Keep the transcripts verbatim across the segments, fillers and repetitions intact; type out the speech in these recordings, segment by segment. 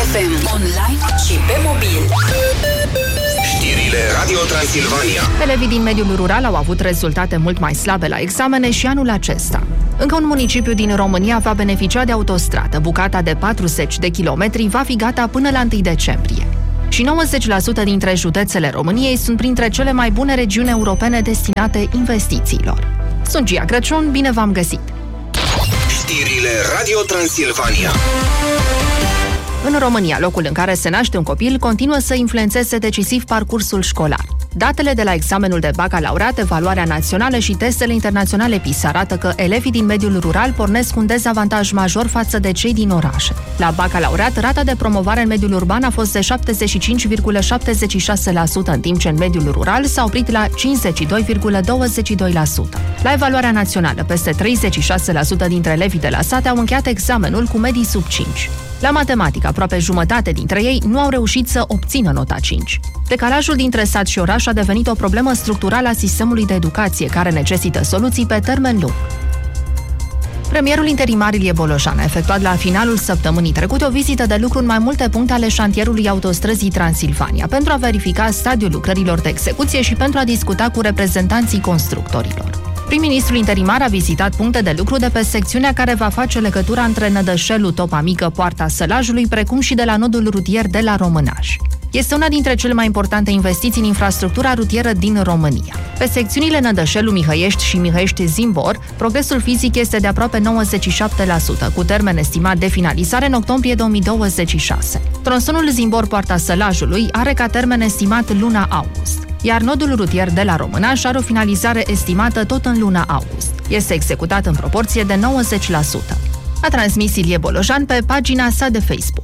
F M, online și pe mobil. Știrile Radio Transilvania. Elevii din mediul rural au avut rezultate mult mai slabe la examene și anul acesta. Încă un municipiu din România va beneficia de autostradă. Bucata de patruzeci de kilometri va fi gata până la întâi decembrie. Și nouăzeci la sută dintre județele României sunt printre cele mai bune regiuni europene destinate investițiilor. Sunt Gia Crăciun, bine v-am găsit! Știrile Radio Transilvania. În România, locul în care se naște un copil continuă să influențeze decisiv parcursul școlar. Datele de la examenul de bacalaureat, evaluarea națională și testele internaționale PISA arată că elevii din mediul rural pornesc un dezavantaj major față de cei din orașe. La bacalaureat, rata de promovare în mediul urban a fost de șaptezeci și cinci virgulă șaptezeci și șase la sută, în timp ce în mediul rural s-a oprit la cincizeci și doi virgulă douăzeci și doi la sută. La evaluarea națională, peste treizeci și șase la sută dintre elevii de la sate au încheiat examenul cu medii sub cinci. La matematică, aproape jumătate dintre ei nu au reușit să obțină nota cinci. Decalajul dintre sat și oraș a devenit o problemă structurală a sistemului de educație, care necesită soluții pe termen lung. Premierul interimar Ilie Bolojan a efectuat la finalul săptămânii trecute o vizită de lucru în mai multe puncte ale șantierului autostrăzii Transilvania, pentru a verifica stadiul lucrărilor de execuție și pentru a discuta cu reprezentanții constructorilor. Prim-ministrul interimar a vizitat puncte de lucru de pe secțiunea care va face legătura între Nădășelul, Topa Mică, Poarta Sălajului, precum și de la nodul rutier de la Românaș. Este una dintre cele mai importante investiții în infrastructura rutieră din România. Pe secțiunile Nădășelul, Mihăiești și Mihăiești-Zimbor, progresul fizic este de aproape nouăzeci și șapte la sută, cu termen estimat de finalizare în octombrie două mii douăzeci și șase. Tronsonul Zimbor-Poarta Sălajului are ca termen estimat luna august, iar nodul rutier de la Românaș are o finalizare estimată tot în luna august. Este executat în proporție de nouăzeci la sută. A transmis Ilie Bolojan pe pagina sa de Facebook.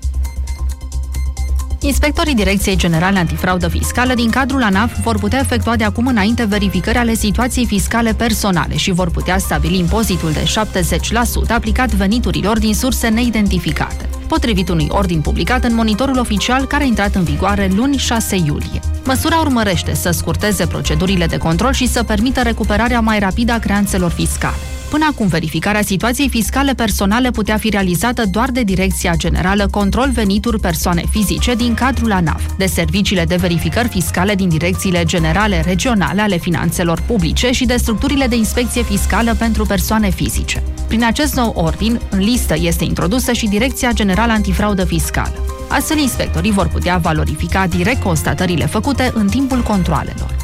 Inspectorii Direcției Generale Antifraudă Fiscală din cadrul ANAF vor putea efectua de acum înainte verificări ale situației fiscale personale și vor putea stabili impozitul de șaptezeci la sută aplicat veniturilor din surse neidentificate, potrivit unui ordin publicat în Monitorul Oficial care a intrat în vigoare luni șase iulie. Măsura urmărește să scurteze procedurile de control și să permită recuperarea mai rapidă a creanțelor fiscale. Până acum, verificarea situației fiscale personale putea fi realizată doar de Direcția Generală Control Venituri Persoane Fizice din cadrul ANAF, de serviciile de verificări fiscale din direcțiile generale regionale ale finanțelor publice și de structurile de inspecție fiscală pentru persoane fizice. Prin acest nou ordin, în listă este introdusă și Direcția Generală Antifraudă Fiscală. Astfel, inspectorii vor putea valorifica direct constatările făcute în timpul controalelor.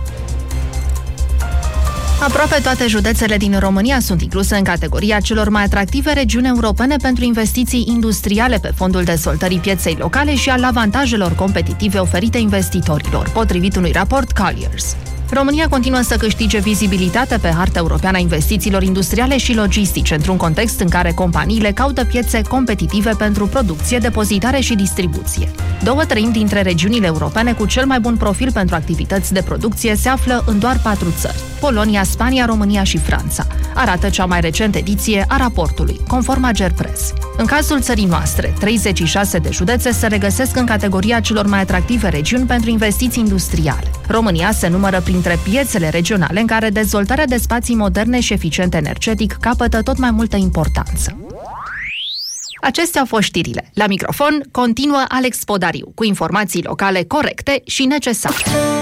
Aproape toate județele din România sunt incluse în categoria celor mai atractive regiuni europene pentru investiții industriale pe fondul dezvoltării pieței locale și al avantajelor competitive oferite investitorilor, potrivit unui raport Colliers. România continuă să câștige vizibilitate pe harta europeană a investițiilor industriale și logistice, într-un context în care companiile caută piețe competitive pentru producție, depozitare și distribuție. Două treimi dintre regiunile europene cu cel mai bun profil pentru activități de producție se află în doar patru țări: Polonia, Spania, România și Franța, arată cea mai recentă ediție a raportului, conform Agerpres. În cazul țării noastre, treizeci și șase de județe se regăsesc în categoria celor mai atractive regiuni pentru investiții industriale. România se numără printre piețele regionale în care dezvoltarea de spații moderne și eficiente energetic capătă tot mai multă importanță. Acestea au fost știrile. La microfon continuă Alex Podariu, cu informații locale corecte și necesare.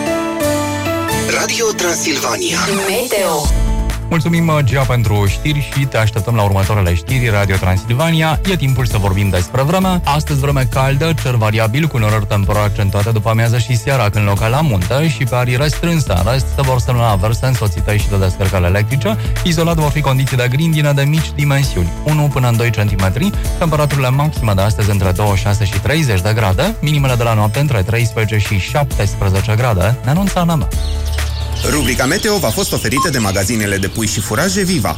Radio Transilvania. Meteo. Mulțumim, Gia, pentru știri și te așteptăm la următoarele știri Radio Transilvania. E timpul să vorbim despre vreme. Astăzi vreme caldă, cer variabil, cu norări temporare accentuate după amiază și seara, când local la munte, și pe arii restrânse. În rest, se vor semna averse însoțite și de descărcări electrice. Izolat vor fi condiții de grindină de mici dimensiuni, unu până în doi centimetri. Temperaturile maxime de astăzi între douăzeci și șase și treizeci de grade, minimele de la noapte între treisprezece și șaptesprezece grade, ne anunță A N M. Rubrica Meteo v-a fost oferită de magazinele de pui și furaje Viva.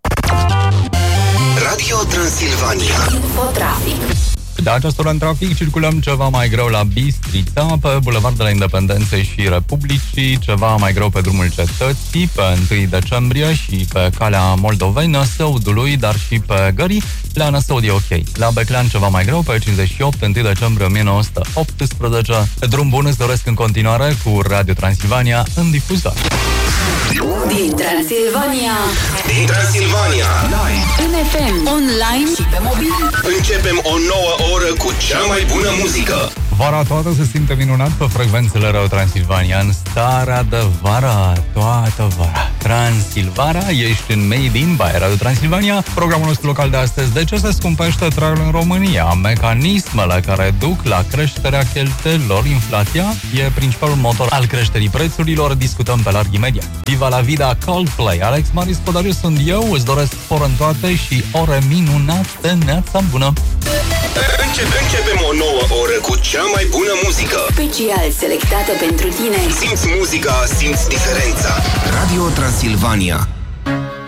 Radio Transilvania. Infotrafic. De această oră în trafic circulăm ceva mai greu la Bistrița, pe Bulevardele Independenței și Republicii, ceva mai greu pe drumul Cetății, pe întâi decembrie și pe calea Moldovei, Săudului, dar și pe Gării. La Năstod e ok. La Beclean ceva mai greu, pe cincizeci și opt, întâi decembrie o mie nouă sute optsprezece. Drum bun îți doresc în continuare cu Radio Transilvania în difuzare. Din Transilvania, Din Transilvania, în F M, online și pe mobil. începem o nouă oră cu cea mai bună muzică. Vara toată se simte minunat pe frecvențele Radio Transilvania, în starea de vara, toată vara. Transilvania, ești în Made in by Radio Transilvania. Programul nostru local de astăzi: de ce se scumpește traiul în România? Mecanismele care duc la creșterea cheltuielilor, inflația e principalul motor al creșterii prețurilor. Discutăm pe larg imediat. Viva la vida, Coldplay. Alex Marius Podariu sunt eu, îți doresc spor în toate și ore minunate, neața bună. Începem, începem o nouă oră cu cea mai bună muzică. Special selectată pentru tine. Simți muzica, simți diferența. Radio Transilvania.